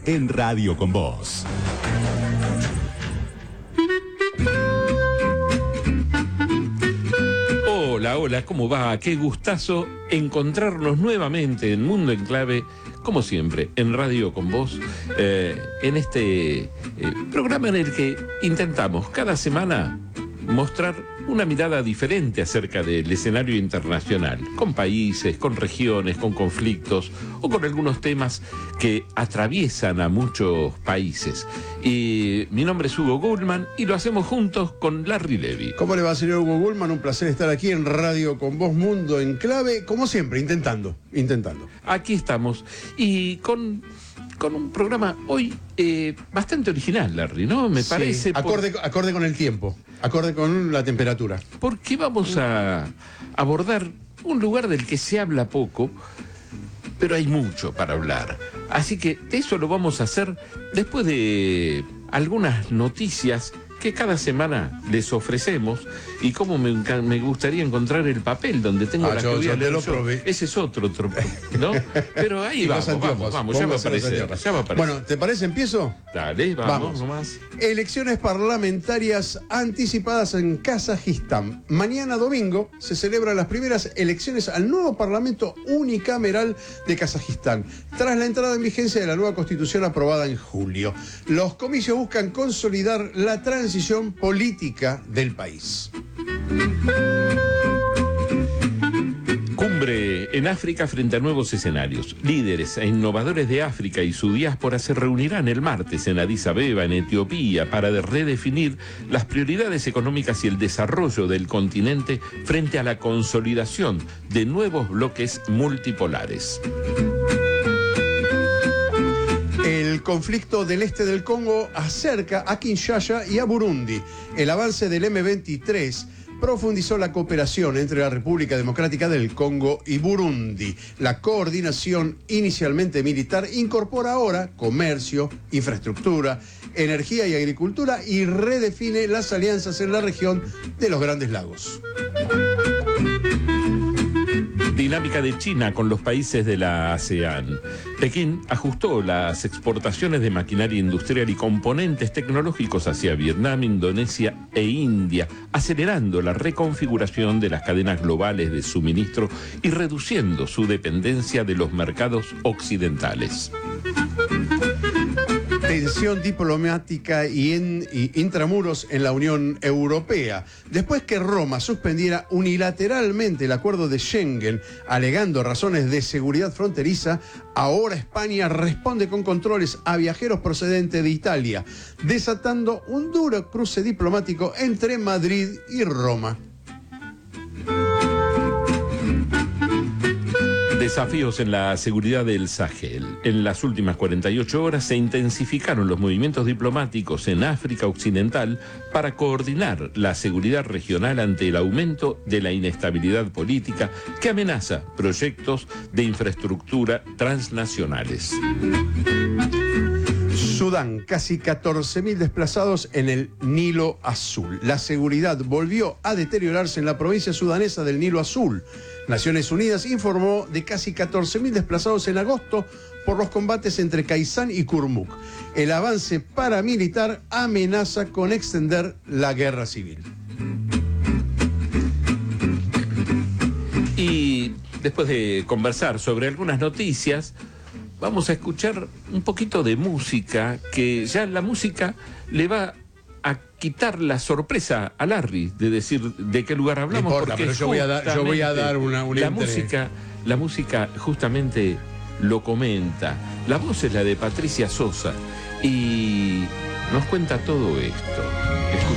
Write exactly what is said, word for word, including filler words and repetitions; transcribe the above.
en Radio con Vos. Hola, hola, ¿cómo va? Qué gustazo encontrarnos nuevamente en Mundo en Clave, como siempre, en Radio con Vos, eh, en este eh, programa en el que intentamos cada semana mostrar una mirada diferente acerca del escenario internacional, con países, con regiones, con conflictos o con algunos temas que atraviesan a muchos países. Y mi nombre es Hugo Gullman y lo hacemos juntos con Larry Levy. ¿Cómo le va, señor Hugo Gullman? Un placer estar aquí en Radio con Vos, Mundo en Clave, como siempre, intentando, intentando. Aquí estamos y con... con un programa hoy eh, bastante original, Larry, ¿no? Me sí, parece... Acorde, por... acorde con el tiempo, acorde con la temperatura. Porque vamos a abordar un lugar del que se habla poco, pero hay mucho para hablar. Así que de eso lo vamos a hacer después de algunas noticias que cada semana les ofrecemos, y cómo me, me gustaría encontrar el papel donde tengo ah, las yo, que voy yo a leer lo yo. probé. Ese es otro, otro, ¿no? Pero ahí vamos, vamos, vamos, ya va a aparecer, ya va a aparecer. Bueno, ¿te parece? ¿Empiezo? Dale, vamos, vamos. nomás. Elecciones parlamentarias anticipadas en Kazajistán. Mañana domingo se celebran las primeras elecciones al nuevo Parlamento unicameral de Kazajistán, tras la entrada en vigencia de la nueva constitución aprobada en julio. Los comicios buscan consolidar la transición política del país. Cumbre en África frente a nuevos escenarios. Líderes e innovadores de África y su diáspora se reunirán el martes en Addis Abeba, en Etiopía, para redefinir las prioridades económicas y el desarrollo del continente frente a la consolidación de nuevos bloques multipolares. El conflicto del este del Congo acerca a Kinshasa y a Burundi. El avance del eme veintitrés profundizó la cooperación entre la República Democrática del Congo y Burundi. La coordinación inicialmente militar incorpora ahora comercio, infraestructura, energía y agricultura y redefine las alianzas en la región de los Grandes Lagos. Dinámica de China con los países de la ASEAN. Pekín ajustó las exportaciones de maquinaria industrial y componentes tecnológicos hacia Vietnam, Indonesia e India, acelerando la reconfiguración de las cadenas globales de suministro y reduciendo su dependencia de los mercados occidentales. Tensión diplomática y, en, y intramuros en la Unión Europea. Después que Roma suspendiera unilateralmente el acuerdo de Schengen, alegando razones de seguridad fronteriza, ahora España responde con controles a viajeros procedentes de Italia, desatando un duro cruce diplomático entre Madrid y Roma. Desafíos en la seguridad del Sahel. En las últimas cuarenta y ocho horas se intensificaron los movimientos diplomáticos en África Occidental para coordinar la seguridad regional ante el aumento de la inestabilidad política que amenaza proyectos de infraestructura transnacionales. Sudán, casi catorce mil desplazados en el Nilo Azul. La seguridad volvió a deteriorarse en la provincia sudanesa del Nilo Azul. Naciones Unidas informó de casi catorce mil desplazados en agosto por los combates entre Kaisán y Kurmuk. El avance paramilitar amenaza con extender la guerra civil. Y después de conversar sobre algunas noticias, vamos a escuchar un poquito de música, que ya la música le va a quitar la sorpresa a Larry de decir de qué lugar hablamos. No importa, porque pero yo voy a dar, yo voy a dar una, una la música, la música justamente lo comenta. La voz es la de Patricia Sosa y nos cuenta todo esto.